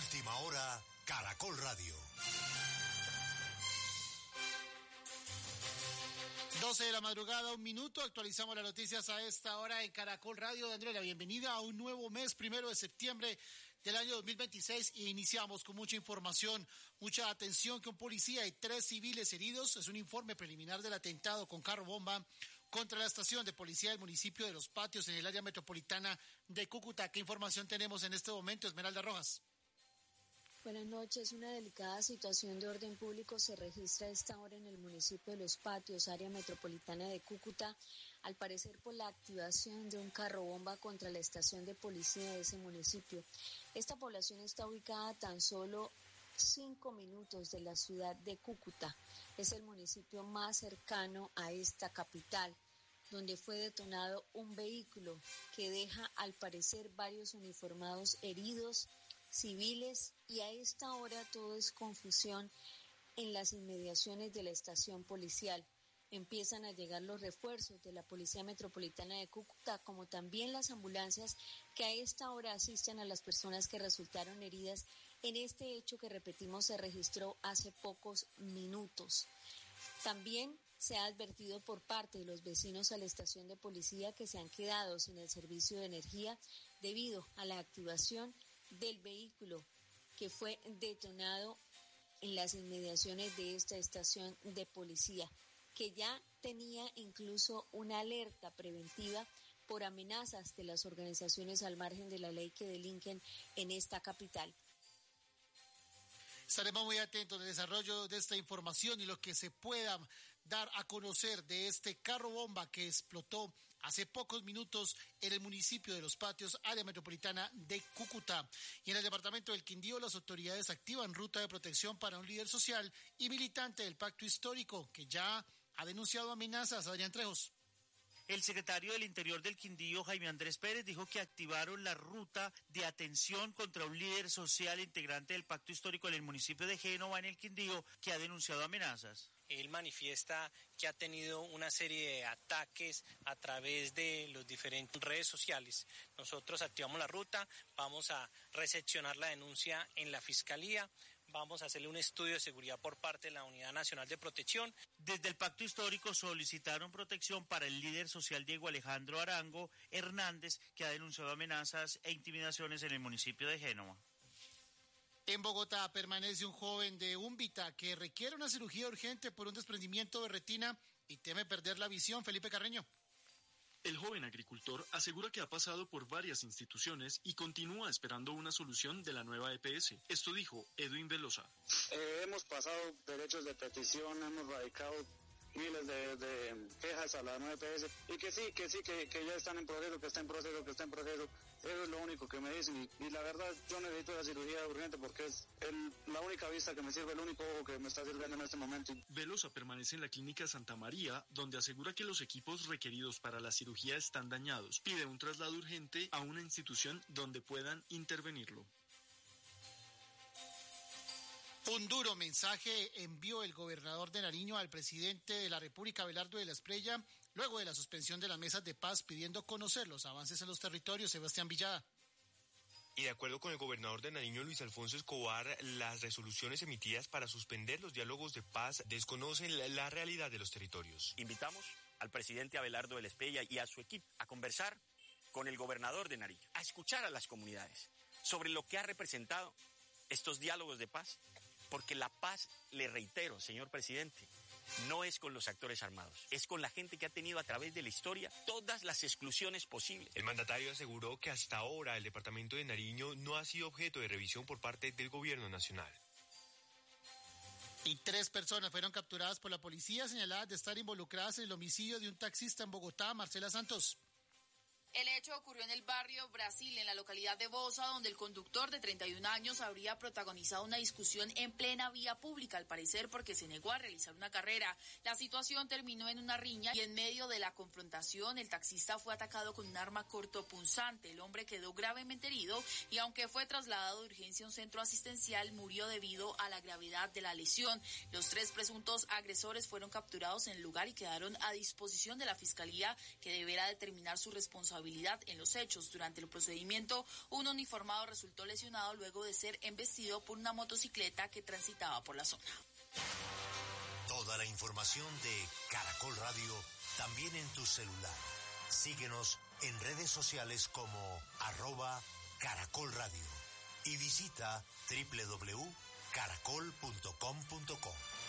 Última hora, Caracol Radio. 12 de la madrugada, 1 minuto, actualizamos las noticias a esta hora en Caracol Radio. Dándole la bienvenida a un nuevo mes, 1 de septiembre del año 2026, y iniciamos con mucha información, mucha atención, que un policía y 3 civiles heridos. Es un informe preliminar del atentado con carro bomba contra la estación de policía del municipio de Los Patios en el área metropolitana de Cúcuta. ¿Qué información tenemos en este momento, Esmeralda Rojas? Buenas noches. Una delicada situación de orden público se registra a esta hora en el municipio de Los Patios, área metropolitana de Cúcuta, al parecer por la activación de un carro bomba contra la estación de policía de ese municipio. Esta población está ubicada a tan solo 5 minutos de la ciudad de Cúcuta. Es el municipio más cercano a esta capital, donde fue detonado un vehículo que deja al parecer varios uniformados heridos, civiles, y a esta hora todo es confusión en las inmediaciones de la estación policial. Empiezan a llegar los refuerzos de la Policía Metropolitana de Cúcuta, como también las ambulancias que a esta hora asisten a las personas que resultaron heridas en este hecho que, repetimos, se registró hace pocos minutos. También se ha advertido por parte de los vecinos a la estación de policía que se han quedado sin el servicio de energía debido a la activación del vehículo que fue detonado en las inmediaciones de esta estación de policía, que ya tenía incluso una alerta preventiva por amenazas de las organizaciones al margen de la ley que delinquen en esta capital. Estaremos muy atentos al desarrollo de esta información y lo que se pueda dar a conocer de este carro bomba que explotó hace pocos minutos en el municipio de Los Patios, área metropolitana de Cúcuta. Y en el departamento del Quindío, las autoridades activan ruta de protección para un líder social y militante del Pacto Histórico que ya ha denunciado amenazas. Adrián Trejos. El secretario del Interior del Quindío, Jaime Andrés Pérez, dijo que activaron la ruta de atención contra un líder social integrante del Pacto Histórico en el municipio de Génova, en el Quindío, que ha denunciado amenazas. Él manifiesta que ha tenido una serie de ataques a través de las diferentes redes sociales. Nosotros activamos la ruta, vamos a recepcionar la denuncia en la Fiscalía, vamos a hacerle un estudio de seguridad por parte de la Unidad Nacional de Protección. Desde el Pacto Histórico solicitaron protección para el líder social Diego Alejandro Arango Hernández, que ha denunciado amenazas e intimidaciones en el municipio de Génova. En Bogotá permanece un joven de Úmbita que requiere una cirugía urgente por un desprendimiento de retina y teme perder la visión. Felipe Carreño. El joven agricultor asegura que ha pasado por varias instituciones y continúa esperando una solución de la nueva EPS. Esto dijo Edwin Velosa. Hemos pasado derechos de petición, hemos radicado miles de quejas a la nueva EPS y que ya están en proceso, que está en proceso. Eso es lo único que me dicen y la verdad yo necesito la cirugía urgente porque es la única vista que me sirve, el único ojo que me está sirviendo en este momento. Velosa permanece en la clínica Santa María, donde asegura que los equipos requeridos para la cirugía están dañados. Pide un traslado urgente a una institución donde puedan intervenirlo. Un duro mensaje envió el gobernador de Nariño al presidente de la República, Abelardo de la Espriella, luego de la suspensión de las mesas de paz, pidiendo conocer los avances en los territorios. Sebastián Villada. Y de acuerdo con el gobernador de Nariño, Luis Alfonso Escobar, las resoluciones emitidas para suspender los diálogos de paz desconocen la realidad de los territorios. Invitamos al presidente Abelardo de la Espriella y a su equipo a conversar con el gobernador de Nariño, a escuchar a las comunidades sobre lo que ha representado estos diálogos de paz. Porque la paz, le reitero, señor presidente, no es con los actores armados, es con la gente que ha tenido a través de la historia todas las exclusiones posibles. El mandatario aseguró que hasta ahora el departamento de Nariño no ha sido objeto de revisión por parte del gobierno nacional. Y 3 personas fueron capturadas por la policía señaladas de estar involucradas en el homicidio de un taxista en Bogotá. Marcela Santos. El hecho ocurrió en el barrio Brasil, en la localidad de Bosa, donde el conductor de 31 años habría protagonizado una discusión en plena vía pública, al parecer porque se negó a realizar una carrera. La situación terminó en una riña y en medio de la confrontación el taxista fue atacado con un arma cortopunzante. El hombre quedó gravemente herido y aunque fue trasladado de urgencia a un centro asistencial, murió debido a la gravedad de la lesión. Los 3 presuntos agresores fueron capturados en el lugar y quedaron a disposición de la Fiscalía, que deberá determinar su responsabilidad responsabilidad en los hechos. Durante el procedimiento, un uniformado resultó lesionado luego de ser embestido por una motocicleta que transitaba por la zona. Toda la información de Caracol Radio también en tu celular. Síguenos en redes sociales como @Caracol Radio y visita www.caracol.com.co.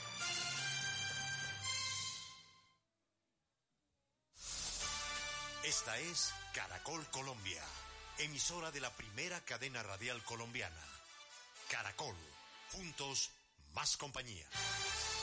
Esta es Caracol Colombia, emisora de la primera cadena radial colombiana. Caracol, juntos, más compañía.